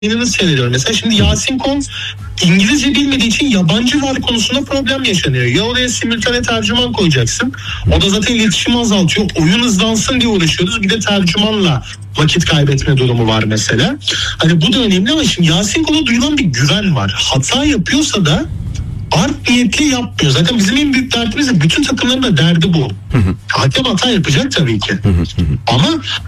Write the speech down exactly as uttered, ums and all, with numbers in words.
yayınını seyrediyorum. Mesela şimdi Yasin Kon İngilizce bilmediği için yabancı var konusunda problem yaşanıyor. Ya oraya simultane tercüman koyacaksın. O da zaten iletişimi azaltıyor. Oyun hızlansın diye uğraşıyoruz. Bir de tercümanla vakit kaybetme durumu var mesela. Hani bu da önemli ama şimdi Yasin Kon'a duyulan bir güven var. Hata yapıyorsa da art niyetli yapmıyor. Zaten bizim en büyük derdimiz de bütün takımların da derdi bu. Hakem hata yapacak tabii ki. Ama